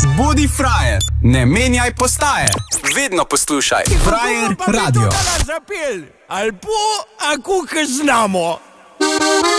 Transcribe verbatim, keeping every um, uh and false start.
Bodi frajer, ne menjaj postaje. Vedno poslušaj Frajer Radio. Ali po, ako znamo.